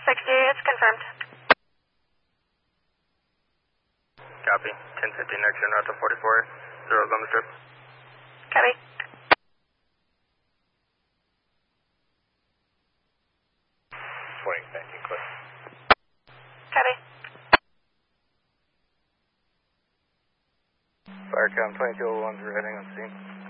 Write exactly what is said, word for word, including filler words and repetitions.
sixty, it's confirmed. Copy. ten fifty next turn out to forty-four. Zero's on the strip. Copy. Swing, banking clear. Copy. Firecom twenty-two oh ones, we're heading on scene.